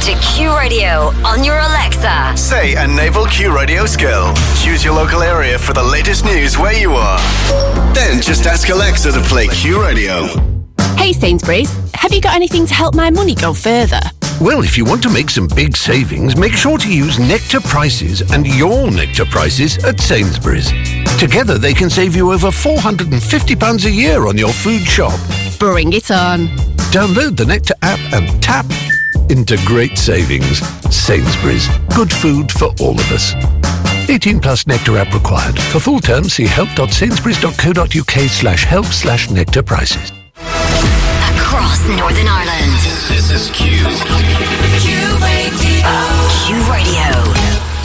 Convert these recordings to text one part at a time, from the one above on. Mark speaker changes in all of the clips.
Speaker 1: to Q Radio on your Alexa.
Speaker 2: Say a Naval Q Radio skill. Choose your local area for the latest news where you are. Then just ask Alexa to play Q Radio.
Speaker 3: Hey Sainsbury's, have you got anything to help my money go further?
Speaker 4: Well, if you want to make some big savings, make sure to use Nectar Prices and your Nectar Prices at Sainsbury's. Together, they can save you over £450 a year on your food shop.
Speaker 3: Bring it on.
Speaker 4: Download the Nectar app and tap into great savings. Sainsbury's. Good food for all of us. 18 plus Nectar app required. For full terms, see help.sainsburys.co.uk/help/Nectar Prices.
Speaker 1: Across Northern Ireland.
Speaker 2: This is Q.
Speaker 1: Q Radio.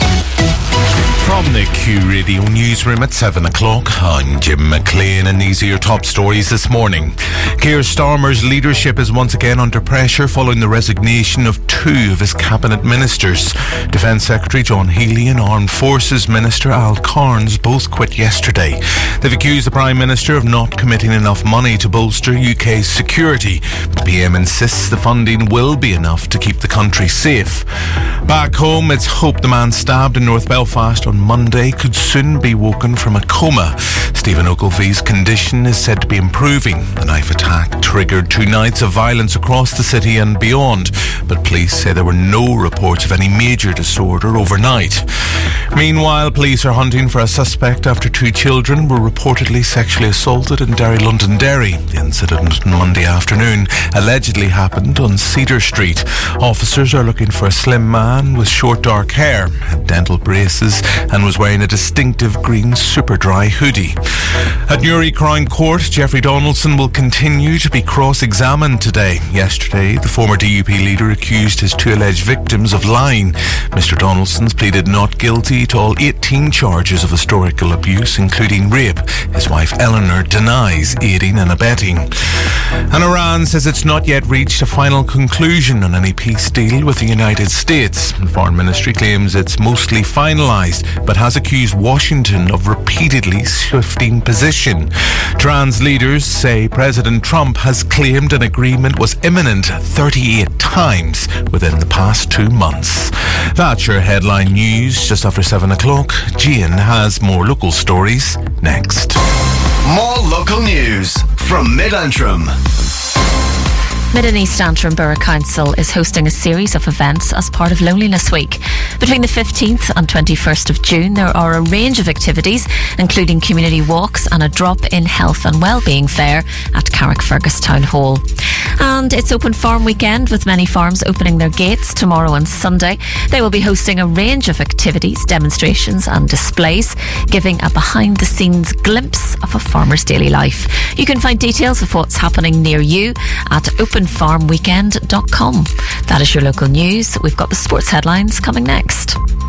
Speaker 5: From the Q Radio newsroom at 7 o'clock, I'm Jim McLean, and these are your top stories this morning. Keir Starmer's leadership is once again under pressure following the resignation of two of his cabinet ministers. Defence Secretary John Healey and Armed Forces Minister Al Carnes both quit yesterday. They've accused the Prime Minister of not committing enough money to bolster UK's security. The PM insists the funding will be enough to keep the country safe. Back home, it's hoped the man stabbed in North Belfast on Monday could soon be woken from a coma. Stephen Ogilvy's condition is said to be improving. The knife attack triggered 2 nights of violence across the city and beyond, but police say there were no reports of any major disorder overnight. Meanwhile, police are hunting for a suspect after 2 children were reportedly sexually assaulted in Derry, Londonderry. The incident on Monday afternoon allegedly happened on Cedar Street. Officers are looking for a slim man with short dark hair, had dental braces and was wearing a distinctive green Superdry hoodie. At Newry Crown Court, Jeffrey Donaldson will continue to be cross-examined today. Yesterday, the former DUP leader accused his 2 alleged victims of lying. Mr. Donaldson's pleaded not guilty to all 18 charges of historical abuse, including rape. His wife Eleanor denies aiding and abetting. And Iran says it's not yet reached a final conclusion on any peace deal with the United States. The Foreign Ministry claims it's mostly finalised, but has accused Washington of repeatedly shifting position. Trans leaders say President Trump has claimed an agreement was imminent 38 times within the past 2 months. That's your headline news just after 7 o'clock. Gian has more local stories next.
Speaker 2: More local news from Mid-Antrim.
Speaker 6: Mid and East Antrim Borough Council is hosting a series of events as part of Loneliness Week. Between the 15th and 21st of June, there are a range of activities, including community walks and a drop-in health and wellbeing fair at Carrickfergus Town Hall. And it's Open Farm Weekend, with many farms opening their gates tomorrow and Sunday. They will be hosting a range of activities, demonstrations and displays, giving a behind-the-scenes glimpse of a farmer's daily life. You can find details of what's happening near you at openfarmweekend.com. That is your local news. We've got the sports headlines coming next.